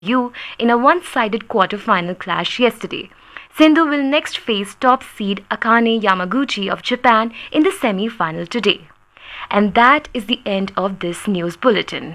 You in a one-sided quarter-final clash yesterday. Sindhu will next face top seed Akane Yamaguchi of Japan in the semi-final today. And that is the end of this news bulletin.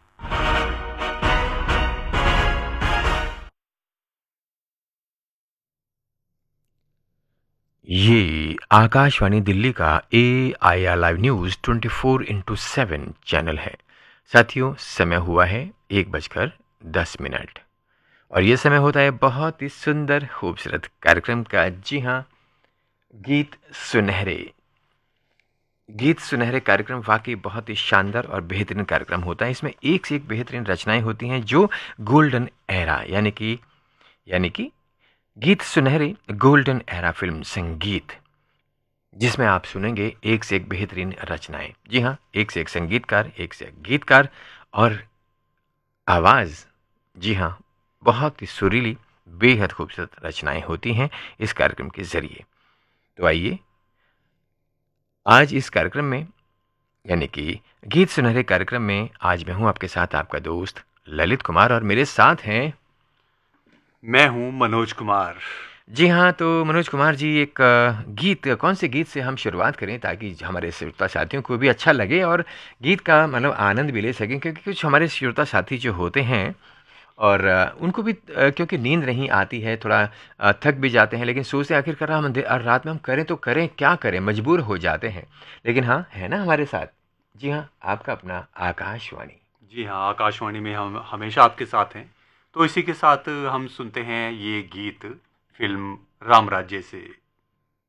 ये आकाशवाणी दिल्ली का AIR live news 24/7 channel है। साथियों, समय हुआ है 1:10 और ये समय होता है बहुत ही सुंदर खूबसूरत कार्यक्रम का। जी हाँ, गीत सुनहरे। गीत सुनहरे कार्यक्रम वाकई बहुत ही शानदार और बेहतरीन कार्यक्रम होता है। इसमें एक से एक बेहतरीन रचनाएं होती हैं जो गोल्डन एरा यानी कि गीत सुनहरे गोल्डन एरा फिल्म संगीत, जिसमें आप सुनेंगे एक से एक बेहतरीन रचनाएं। जी हाँ, एक से एक संगीतकार, एक से एक गीतकार और आवाज़। जी हाँ, बहुत ही सुरीली बेहद खूबसूरत रचनाएं होती हैं इस कार्यक्रम के ज़रिए। तो आइए, आज इस कार्यक्रम में यानी कि गीत सुनहरे कार्यक्रम में आज मैं हूं आपके साथ आपका दोस्त ललित कुमार और मेरे साथ हैं मैं हूं मनोज कुमार। जी हाँ, तो मनोज कुमार जी, एक गीत, कौन से गीत से हम शुरुआत करें ताकि हमारे श्रोता साथियों को भी अच्छा लगे और गीत का मतलब आनंद भी ले सकें, क्योंकि कुछ हमारे श्रोता साथी जो होते हैं और उनको भी क्योंकि नींद नहीं आती है, थोड़ा थक भी जाते हैं, लेकिन सोचते आखिरकार हम रात में हम करें तो करें क्या करें, मजबूर हो जाते हैं। लेकिन हाँ, है ना हमारे साथ, जी हाँ, आपका अपना आकाशवाणी। जी हाँ, आकाशवाणी में हम हमेशा आपके साथ हैं। तो इसी के साथ हम सुनते हैं ये गीत फिल्म राम राज्य से।